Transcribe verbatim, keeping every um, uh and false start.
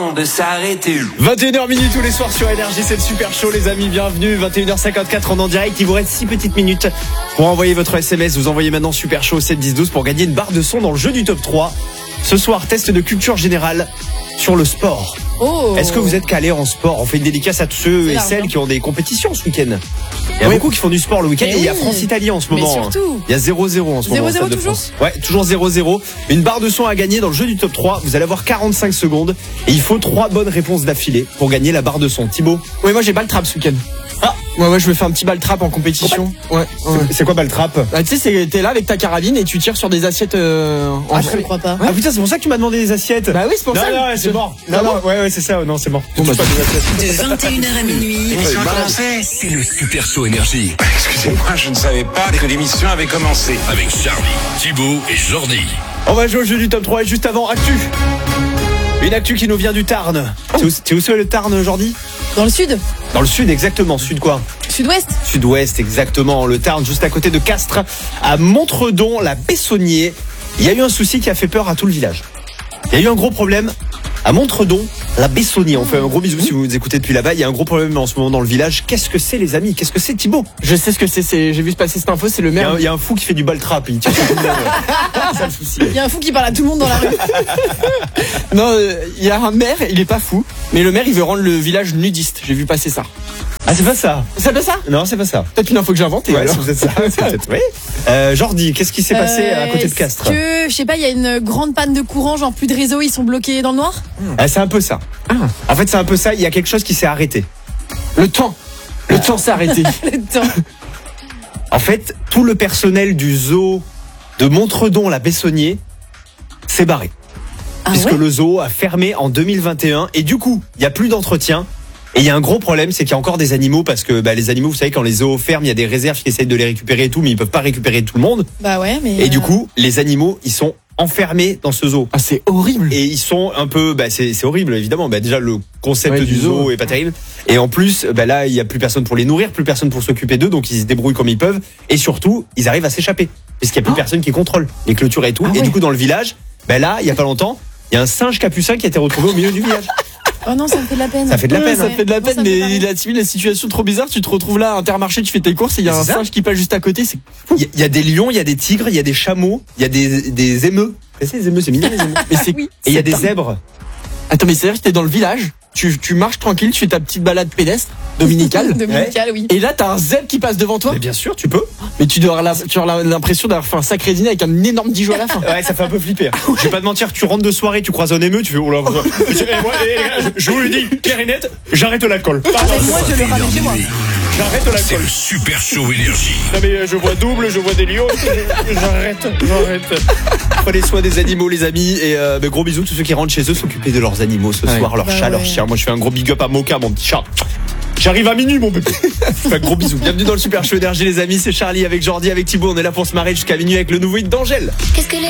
temps de s'arrêter. vingt et une heures minutes tous les soirs sur Énergie, c'est le super show les amis, bienvenue. vingt et une heures cinquante-quatre en, en direct, il vous reste six petites minutes pour envoyer votre S M S. Vous envoyez maintenant super show sept dix douze pour gagner une barre de son dans le jeu du top trois. Ce soir, test de culture générale sur le sport. Oh. Est-ce que vous êtes calé en sport? On fait une dédicace à tous ceux et celles qui ont des compétitions ce week-end. Il y a oui. beaucoup qui font du sport le week-end et, et il y a France-Italie en ce moment. Mais surtout. Il y a zéro zéro en ce moment. zéro zéro toujours Ouais, toujours zéro zéro. Une barre de son à gagner dans le jeu du top trois. Vous allez avoir quarante-cinq secondes et il faut trois bonnes réponses d'affilée pour gagner la barre de son. Thibaut? Oui, moi j'ai ball trap ce week-end. Ah ouais, ouais, je me fais un petit ball trap en compétition. Ouais. ouais. C'est quoi ball trap? Bah, tu sais, c'est, t'es là avec ta carabine et tu tires sur des assiettes. Euh, en ah, je ne crois pas. Ouais. Ah putain, c'est pour ça que tu m'as demandé des assiettes. Bah oui, c'est pour non, ça. Non, non, c'est mort. Non, non, ouais, ouais, c'est ça. Non, c'est mort. Bon, bah, de vingt et une heures à minuit. L'émission a commencé. C'est le Super Show Énergie. Excusez-moi, je ne savais pas que l'émission avait commencé. Avec Charlie, Thibaut et Jordi. On va jouer au jeu du top trois et juste avant, actu. Une actu qui nous vient du Tarn. Oh. Tu sais où c'est le Tarn, Jordi? Dans le sud. Dans le sud, exactement. Sud quoi? Sud-ouest. Sud-ouest, exactement. Le Tarn, juste à côté de Castres, à Montredon, la Bessonnier. Il y a eu un souci qui a fait peur à tout le village. Il y a eu un gros problème à Montredon, la Bessonnier. On fait un gros bisou si vous nous écoutez depuis là-bas. Il y a un gros problème en ce moment dans le village. Qu'est-ce que c'est, les amis? Qu'est-ce que c'est, Thibaut? Je sais ce que c'est, c'est. J'ai vu se passer cette info, c'est le maire. Il y a un, il y a un fou qui fait du ball trap. Il tire sur tout le monde. C'est ça le souci. Il y a un fou qui parle à tout le monde dans la rue. Non, euh, il y a un maire, il est pas fou, mais le maire il veut rendre le village nudiste. J'ai vu passer ça. Ah, c'est pas ça? C'est pas ça? Non, c'est pas ça. Peut-être une info que j'ai inventée. Ouais, alors. c'est peut-être ça. C'est peut-être, oui. Euh, Jordi, qu'est-ce qui s'est passé euh, à côté de Castres? Est-ce que, je sais pas, il y a une grande panne de courant, genre plus de réseau, ils sont bloqués dans le noir? Ah, c'est un peu ça. Ah. En fait, c'est un peu ça. Il y a quelque chose qui s'est arrêté. Le temps. Le temps s'est arrêté. Le temps. En fait, tout le personnel du zoo de Montredon, la Bessonnier, s'est barré. Ah puisque ouais le zoo a fermé en deux mille vingt et un. Et du coup, il n'y a plus d'entretien. Et il y a un gros problème, c'est qu'il y a encore des animaux, parce que bah, les animaux, vous savez, quand les zoos ferment, il y a des réserves qui essayent de les récupérer et tout, mais ils peuvent pas récupérer tout le monde. Bah ouais, mais. Et euh... du coup, les animaux, ils sont enfermés dans ce zoo. Ah, c'est horrible. Et ils sont un peu, bah, c'est, c'est horrible, évidemment. Bah, déjà, le concept ouais, du, du zoo zoo est pas terrible. Et en plus, bah, là, il y a plus personne pour les nourrir, plus personne pour s'occuper d'eux, donc ils se débrouillent comme ils peuvent. Et surtout, ils arrivent à s'échapper, puisqu'il y a plus oh. personne qui contrôle les clôtures et tout. Ah, et ouais. du coup, dans le village, bah, là, il y a pas longtemps, il y a un singe capucin qui a été retrouvé au milieu du village. Oh non, ça me fait de la peine. Ça fait de la ouais, peine. Ça hein. fait de la non, peine, mais il a suivi la situation trop bizarre. Tu te retrouves là à Intermarché, tu fais tes courses et il y a un ça. singe qui passe juste à côté. C'est fou. Il y, y a des lions, il y a des tigres, il y a des chameaux, il y a des, des émeux. Vous savez, les émeux, c'est mignon, les émeux. Mais c'est, oui. Et il y a des dingue. zèbres. Attends, mais c'est-à-dire que t'es dans le village, tu, tu marches tranquille, tu fais ta petite balade pédestre, dominicale. Dominicale, oui. Et là, t'as un zèbre qui passe devant toi. Mais bien sûr, tu peux. Mais tu dois avoir, la, tu as l'impression d'avoir fait un sacré dîner avec un énorme Dijon à la fin. Ouais, ça fait un peu flipper. Je vais pas te mentir, tu rentres de soirée, tu croises un émeu, tu fais, oh là, moi, je vous le dis, clarinette, j'arrête l'alcool. Ah, mais moi, je le ramène chez moi. J'arrête C'est l'alcool. le Super Show Énergie. Non mais je vois double, je vois des lions, j'arrête, j'arrête. Prenez soin des animaux, les amis, et euh, bah, gros bisous tous ceux qui rentrent chez eux, s'occuper de leurs animaux ce ouais. soir, leurs bah chats, ouais. leurs chiens. Moi je fais un gros big up à Moka, mon petit chat. J'arrive à minuit, mon bébé. Un gros bisou. Bienvenue dans le Super Show Énergie, les amis. C'est Charlie avec Jordi, avec Thibaut. On est là pour se marrer jusqu'à minuit avec le nouveau hit d'Angèle. Qu'est-ce que les